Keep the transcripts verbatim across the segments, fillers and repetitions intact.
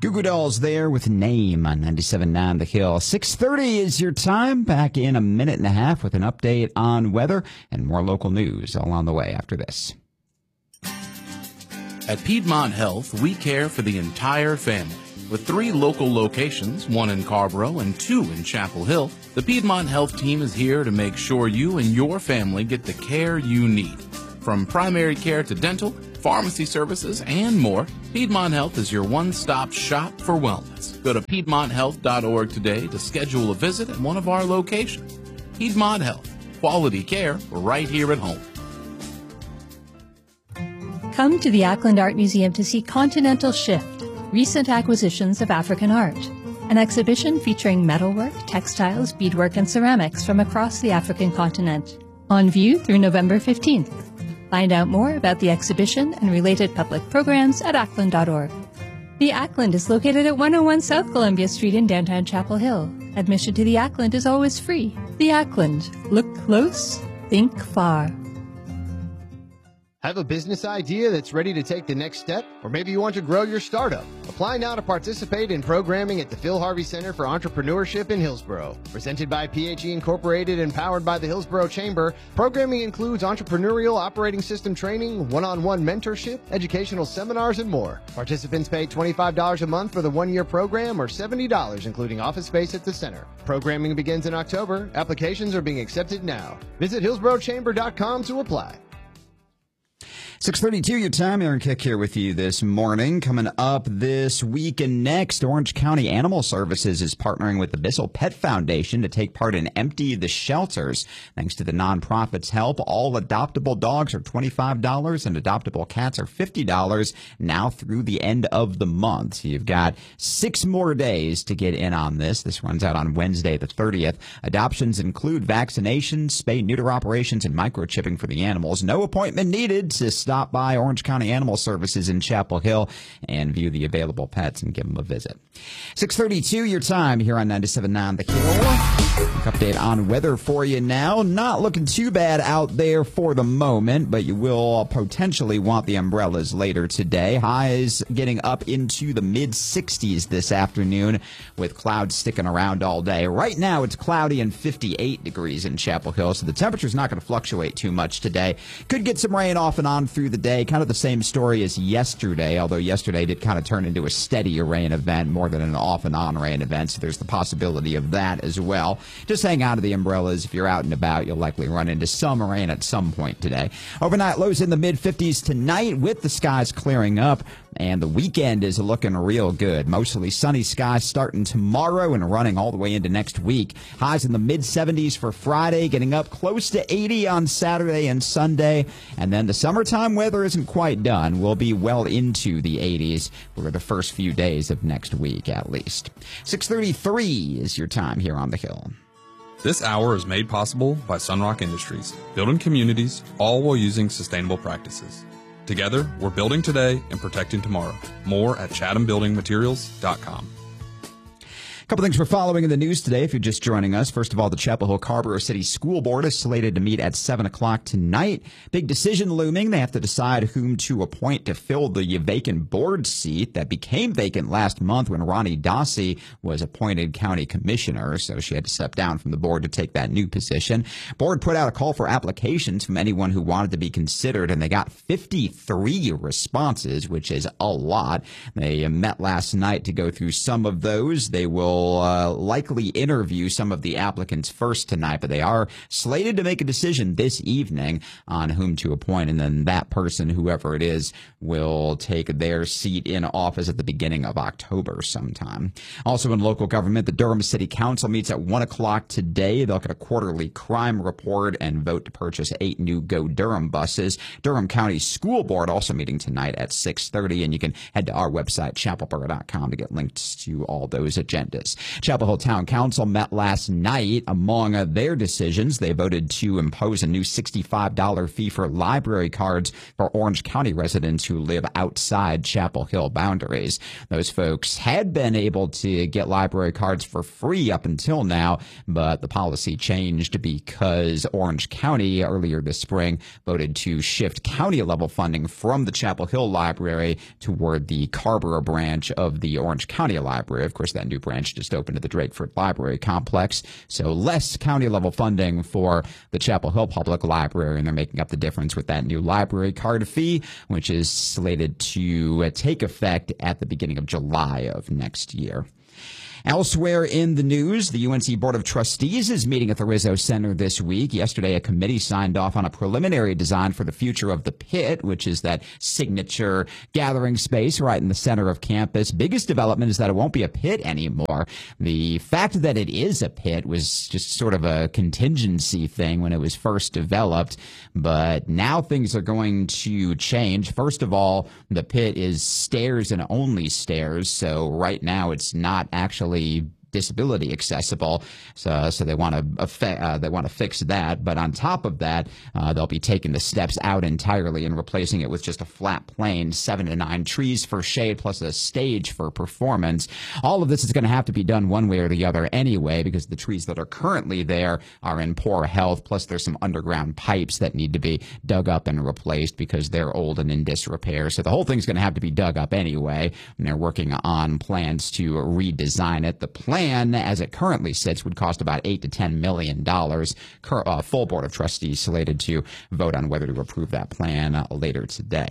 Goo Goo Dolls there with Name on ninety-seven point nine The Hill. six thirty is your time. Back in a minute and a half with an update on weather and more local news all on the way after this. At Piedmont Health, we care for the entire family. With three local locations, one in Carborough and two in Chapel Hill, the Piedmont Health team is here to make sure you and your family get the care you need. From primary care to dental, pharmacy services, and more, Piedmont Health is your one-stop shop for wellness. Go to piedmont health dot org today to schedule a visit at one of our locations. Piedmont Health, quality care right here at home. Come to the Ackland Art Museum to see Continental Shift, Recent Acquisitions of African Art, an exhibition featuring metalwork, textiles, beadwork, and ceramics from across the African continent. On view through November fifteenth. Find out more about the exhibition and related public programs at ackland dot org. The Ackland is located at one oh one South Columbia Street in downtown Chapel Hill. Admission to the Ackland is always free. The Ackland. Look close, think far. Have a business idea that's ready to take the next step? Or maybe you want to grow your startup? Apply now to participate in programming at the Phil Harvey Center for Entrepreneurship in Hillsborough. Presented by P H E Incorporated and powered by the Hillsborough Chamber, programming includes entrepreneurial operating system training, one-on-one mentorship, educational seminars, and more. Participants pay twenty-five dollars a month for the one-year program or seventy dollars including office space at the center. Programming begins in October. Applications are being accepted now. Visit hillsborough chamber dot com to apply. six thirty-two, your time. Aaron Kick here with you this morning. Coming up this week and next, Orange County Animal Services is partnering with the Bissell Pet Foundation to take part in Empty the Shelters. Thanks to the nonprofit's help, all adoptable dogs are twenty-five dollars and adoptable cats are fifty dollars now through the end of the month. So you've got six more days to get in on this. This runs out on Wednesday the thirtieth. Adoptions include vaccinations, spay-neuter operations, and microchipping for the animals. No appointment needed to stop by Orange County Animal Services in Chapel Hill and view the available pets and give them a visit. six thirty-two, your time here on ninety-seven point nine The Hill. Quick update on weather for you now. Not looking too bad out there for the moment, but you will potentially want the umbrellas later today. Highs getting up into the mid sixties this afternoon with clouds sticking around all day. Right now it's cloudy and fifty-eight degrees in Chapel Hill, so the temperature's not going to fluctuate too much today. Could get some rain off and on through the day. Kind of the same story as yesterday, although yesterday did kind of turn into a steady rain event more than an off and on rain event, so there's the possibility of that as well. Just hang out of the umbrellas. If you're out and about, you'll likely run into some rain at some point today. Overnight lows in the mid fifties tonight with the skies clearing up, and the weekend is looking real good. Mostly sunny skies starting tomorrow and running all the way into next week. Highs in the mid seventies for Friday, getting up close to eighty on Saturday and Sunday, and then the summertime weather isn't quite done. We'll be well into the eighties for the first few days of next week at least. six thirty-three is your time here on the Hill. This hour is made possible by Sunrock Industries, building communities, all while using sustainable practices. Together, we're building today and protecting tomorrow. More at chatham building materials dot com. Couple things we're following in the news today if you're just joining us. First of all, the Chapel Hill Carborough City School Board is slated to meet at seven o'clock tonight. Big decision looming. They have to decide whom to appoint to fill the vacant board seat that became vacant last month when Ronnie Dossie was appointed county commissioner, so she had to step down from the board to take that new position. Board put out a call for applications from anyone who wanted to be considered, and they got fifty-three responses, which is a lot. They met last night to go through some of those. They will Uh, likely interview some of the applicants first tonight, but they are slated to make a decision this evening on whom to appoint, and then that person, whoever it is, will take their seat in office at the beginning of October sometime. Also in local government, the Durham City Council meets at one o'clock today. They'll get a quarterly crime report and vote to purchase eight new Go Durham buses. Durham County School Board also meeting tonight at six thirty, and you can head to our website, chapel borough dot com, to get links to all those agendas. services. Chapel Hill Town Council met last night. Among uh, their decisions, they voted to impose a new sixty-five dollars fee for library cards for Orange County residents who live outside Chapel Hill boundaries. Those folks had been able to get library cards for free up until now, but the policy changed because Orange County earlier this spring voted to shift county-level funding from the Chapel Hill Library toward the Carrboro branch of the Orange County Library. Of course, that new branch just opened at the Drakeford Library Complex, so less county-level funding for the Chapel Hill Public Library, and they're making up the difference with that new library card fee, which is slated to uh, take effect at the beginning of July of next year. Elsewhere in the news, the U N C Board of Trustees is meeting at the Rizzo Center this week. Yesterday, a committee signed off on a preliminary design for the future of the pit, which is that signature gathering space right in the center of campus. Biggest development is that it won't be a pit anymore. The fact that it is a pit was just sort of a contingency thing when it was first developed, but now things are going to change. First of all, the pit is stairs and only stairs, so right now it's not actually disability accessible, so so they want to uh, they want to fix that. But on top of that, uh, they'll be taking the steps out entirely and replacing it with just a flat plane, seven to nine trees for shade, plus a stage for performance. All of this is going to have to be done one way or the other anyway, because the trees that are currently there are in poor health. Plus, there's some underground pipes that need to be dug up and replaced because they're old and in disrepair. So the whole thing's going to have to be dug up anyway, and they're working on plans to redesign it. The plan Plan, as it currently sits, would cost about eight to ten million dollars. Uh, full board of trustees slated to vote on whether to approve that plan uh, later today.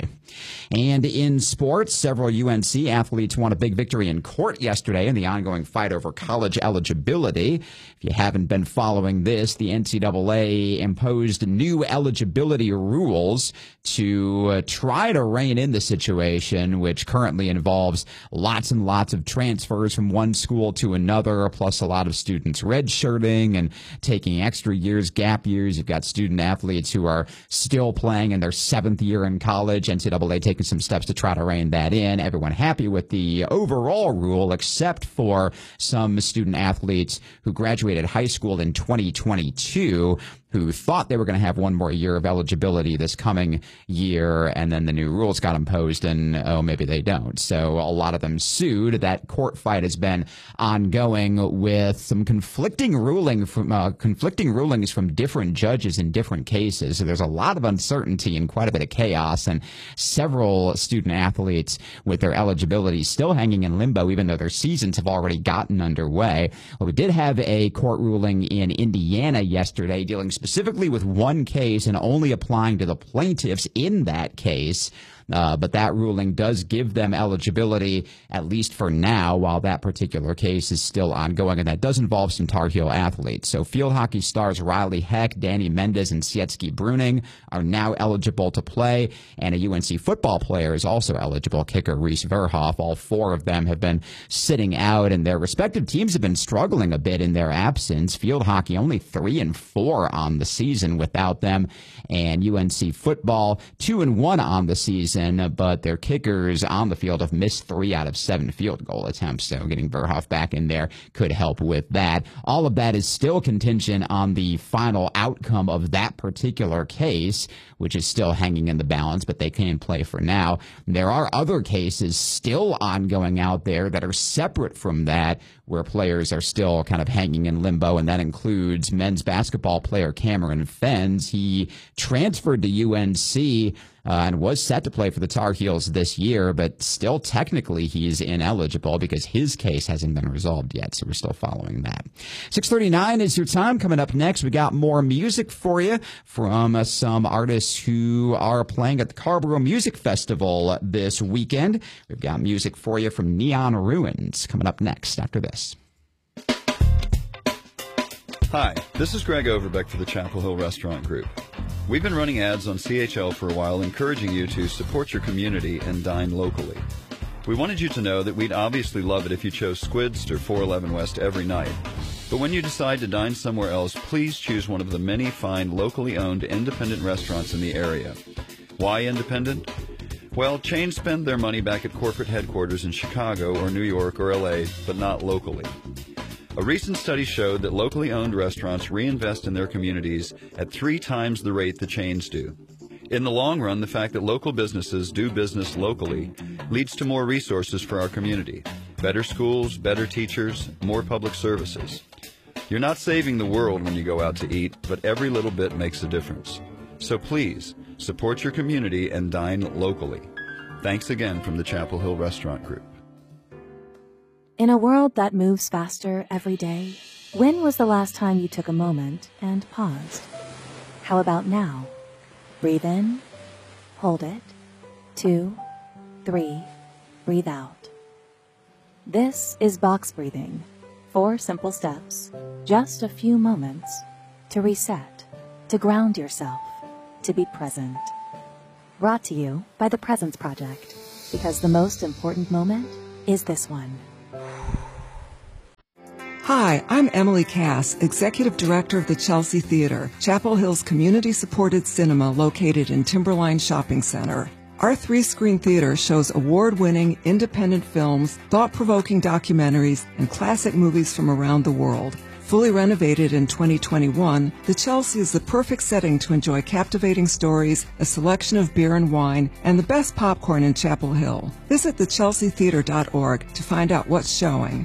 And in sports, several U N C athletes won a big victory in court yesterday in the ongoing fight over college eligibility. If you haven't been following this, the N C double A imposed new eligibility rules to uh, try to rein in the situation, which currently involves lots and lots of transfers from one school to another. Plus a lot of students redshirting and taking extra years, gap years. You've got student athletes who are still playing in their seventh year in college. N C double A taking some steps to try to rein that in. Everyone happy with the overall rule, except for some student athletes who graduated high school in twenty twenty-two, who thought they were going to have one more year of eligibility this coming year, and then the new rules got imposed, and oh, maybe they don't. So a lot of them sued. That court fight has been ongoing with some conflicting ruling from uh, conflicting rulings from different judges in different cases. So there's a lot of uncertainty and quite a bit of chaos, and several student athletes with their eligibility still hanging in limbo, even though their seasons have already gotten underway. Well, we did have a court ruling in Indiana yesterday dealing specifically with one case and only applying to the plaintiffs in that case. Uh, but that ruling does give them eligibility, at least for now, while that particular case is still ongoing, and that does involve some Tar Heel athletes. So field hockey stars Riley Heck, Danny Mendez, and Sietski Bruning are now eligible to play, and a U N C football player is also eligible, kicker Reese Verhoff. All four of them have been sitting out, and their respective teams have been struggling a bit in their absence. Field hockey only three and four on the season without them, and U N C football two and one on the season. But their kickers on the field have missed three out of seven field goal attempts, so getting Verhoff back in there could help with that. All of that is still contingent on the final outcome of that particular case, which is still hanging in the balance, but they can play for now. There are other cases still ongoing out there that are separate from that, where players are still kind of hanging in limbo, and that includes men's basketball player Cameron Fens. He transferred to U N C Uh, and was set to play for the Tar Heels this year, but still technically he's ineligible because his case hasn't been resolved yet, so we're still following that. six thirty-nine is your time. Coming up next, we got more music for you from uh, some artists who are playing at the Carrboro Music Festival this weekend. We've got music for you from Neon Ruins coming up next after this. Hi, this is Greg Overbeck for the Chapel Hill Restaurant Group. We've been running ads on C H L for a while, encouraging you to support your community and dine locally. We wanted you to know that we'd obviously love it if you chose Squid's or four eleven West every night. But when you decide to dine somewhere else, please choose one of the many fine locally owned independent restaurants in the area. Why independent? Well, chains spend their money back at corporate headquarters in Chicago or New York or L A, but not locally. A recent study showed that locally owned restaurants reinvest in their communities at three times the rate the chains do. In the long run, the fact that local businesses do business locally leads to more resources for our community. Better schools, better teachers, more public services. You're not saving the world when you go out to eat, but every little bit makes a difference. So please, support your community and dine locally. Thanks again from the Chapel Hill Restaurant Group. In a world that moves faster every day, when was the last time you took a moment and paused? How about now? Breathe in, hold it, two, three, breathe out. This is box breathing. Four simple steps, just a few moments to reset, to ground yourself, to be present. Brought to you by the Presence Project, because the most important moment is this one. Hi, I'm Emily Cass, Executive Director of the Chelsea Theater, Chapel Hill's community-supported cinema located in Timberline Shopping Center. Our three-screen theater shows award-winning independent films, thought-provoking documentaries, and classic movies from around the world. Fully renovated in twenty twenty-one, the Chelsea is the perfect setting to enjoy captivating stories, a selection of beer and wine, and the best popcorn in Chapel Hill. Visit the chelsea theater dot org to find out what's showing.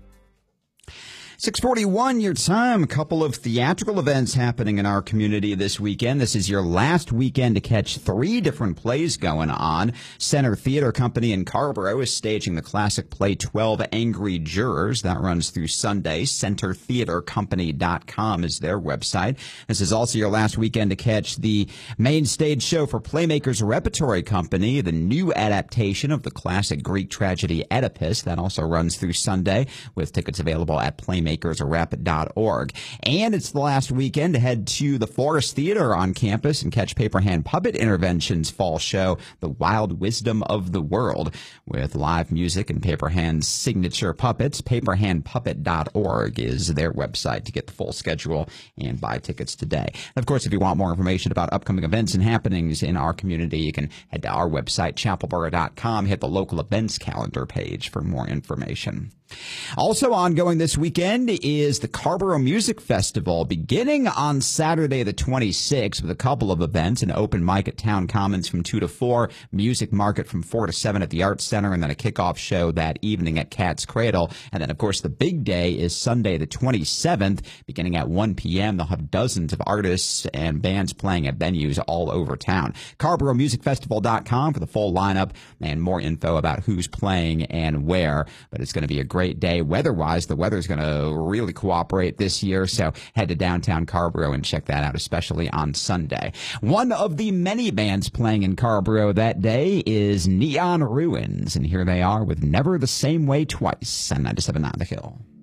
six forty-one your time. A couple of theatrical events happening in our community this weekend. This is your last weekend to catch three different plays going on. Center Theater Company in Carrboro is staging the classic play twelve Angry Jurors. That runs through Sunday. center theater company dot com is their website. This is also your last weekend to catch the main stage show for Playmakers Repertory Company, the new adaptation of the classic Greek tragedy Oedipus. That also runs through Sunday, with tickets available at Playmakers rep dot org. And it's the last weekend to head to the Forest Theater on campus and catch Paper Hand Puppet Intervention's fall show, The Wild Wisdom of the World, with live music and Paper Hand's signature puppets. paper hand puppet dot org is their website to get the full schedule and buy tickets today. And of course, if you want more information about upcoming events and happenings in our community, you can head to our website, chapel borough dot com, hit the local events calendar page for more information. Also ongoing this weekend is the Carrboro Music Festival, beginning on Saturday the twenty-sixth with a couple of events, an open mic at Town Commons from two to four, music market from four to seven at the Arts Center, and then a kickoff show that evening at Cat's Cradle. And then, of course, the big day is Sunday the twenty-seventh, beginning at one p.m. They'll have dozens of artists and bands playing at venues all over town. Carrboro Music Festival dot com for the full lineup and more info about who's playing and where. But it's going to be a great Great day weather-wise. The weather's going to really cooperate this year, so head to downtown Carrboro and check that out, especially on Sunday. One of the many bands playing in Carrboro that day is Neon Ruins, and here they are with Never the Same Way Twice on ninety-seven point nine The Hill.